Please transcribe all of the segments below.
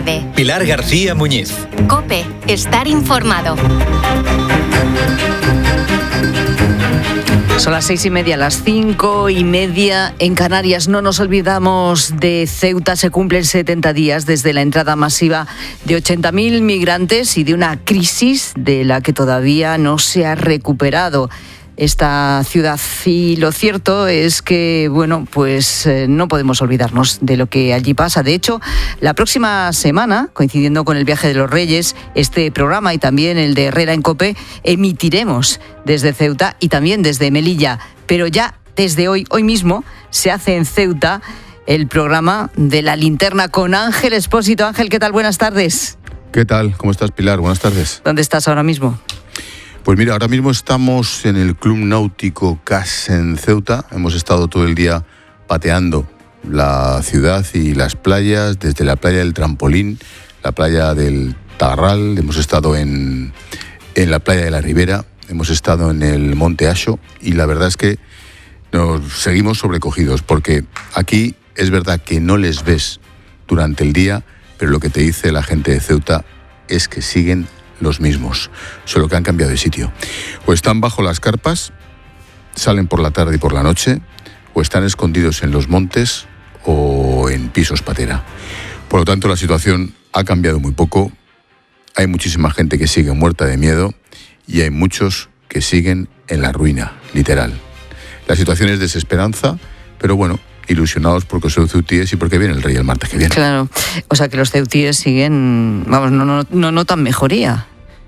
tarde. Pilar García Muñiz. COPE, estar informado. Son las 6:30, las 5:30 en Canarias. No nos olvidamos de Ceuta. Se cumplen 70 días desde la entrada masiva de 80.000 migrantes y de una crisis de la que todavía no se ha recuperado esta ciudad. Y lo cierto es que, no podemos olvidarnos de lo que allí pasa. De hecho, la próxima semana, coincidiendo con el viaje de los Reyes, este programa y también el de Herrera en COPE, emitiremos desde Ceuta y también desde Melilla. Pero ya desde hoy mismo, se hace en Ceuta el programa de La Linterna con Ángel Expósito. Ángel, ¿qué tal? Buenas tardes. ¿Qué tal? ¿Cómo estás, Pilar? Buenas tardes. ¿Dónde estás ahora mismo? Pues mira, ahora mismo estamos en el Club Náutico CAS en Ceuta. Hemos estado todo el día pateando la ciudad y las playas, desde la playa del Trampolín, la playa del Tarral, hemos estado en la playa de la Ribera, hemos estado en el Monte Asho y la verdad es que nos seguimos sobrecogidos porque aquí es verdad que no les ves durante el día, pero lo que te dice la gente de Ceuta es que siguen los mismos, solo que han cambiado de sitio. O están bajo las carpas, salen por la tarde y por la noche, o están escondidos en los montes o en pisos patera. Por lo tanto, la situación ha cambiado muy poco. Hay muchísima gente que sigue muerta de miedo y hay muchos que siguen en la ruina, literal. La situación es desesperanza, pero bueno, ilusionados porque son ceutíes y porque viene el rey el martes que viene. Claro, o sea que los ceutíes siguen, no notan mejoría.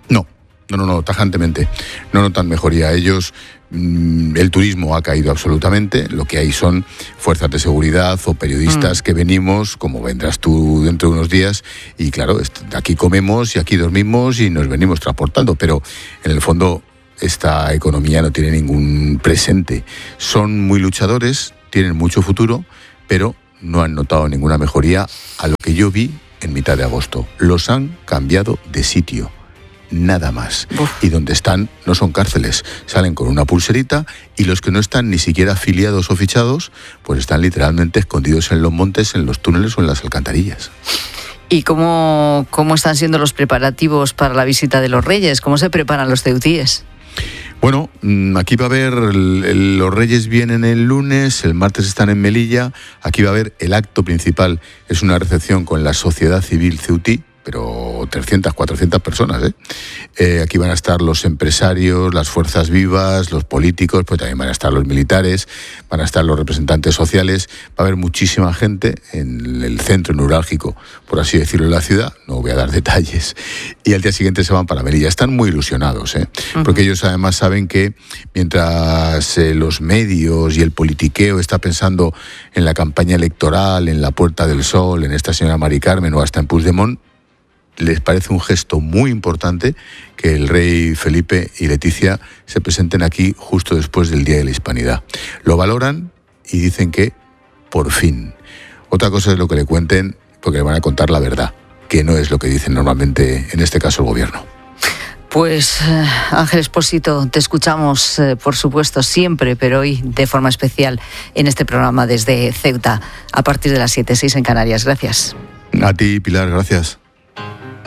No, tajantemente. No notan mejoría. Ellos, el turismo ha caído absolutamente. Lo que hay son fuerzas de seguridad o periodistas que venimos, como vendrás tú dentro de unos días, y claro, aquí comemos y aquí dormimos y nos venimos transportando, pero en el fondo esta economía no tiene ningún presente. Son muy luchadores, tienen mucho futuro, pero no han notado ninguna mejoría a lo que yo vi en mitad de agosto. Los han cambiado de sitio. Nada más. Y donde están no son cárceles, salen con una pulserita y los que no están ni siquiera afiliados o fichados, pues están literalmente escondidos en los montes, en los túneles o en las alcantarillas. ¿Y cómo están siendo los preparativos para la visita de los Reyes? ¿Cómo se preparan los ceutíes? Bueno, aquí va a haber, los Reyes vienen el lunes, el martes están en Melilla, aquí va a haber el acto principal, es una recepción con la sociedad civil ceutí, pero 300, 400 personas, aquí van a estar los empresarios, las fuerzas vivas, los políticos, pues también van a estar los militares, van a estar los representantes sociales, va a haber muchísima gente en el centro neurálgico, por así decirlo, de la ciudad, no voy a dar detalles, y al día siguiente se van para Melilla. Están muy ilusionados, porque ellos además saben que mientras los medios y el politiqueo está pensando en la campaña electoral, en la Puerta del Sol, en esta señora Mari Carmen o hasta en Puigdemont, les parece un gesto muy importante que el rey Felipe y Leticia se presenten aquí justo después del Día de la Hispanidad. Lo valoran y dicen que por fin. Otra cosa es lo que le cuenten, porque le van a contar la verdad, que no es lo que dicen normalmente, en este caso, el gobierno. Pues Ángel Expósito, te escuchamos, por supuesto, siempre, pero hoy de forma especial en este programa desde Ceuta, a partir de las 7:06 en Canarias. Gracias. A ti, Pilar, gracias.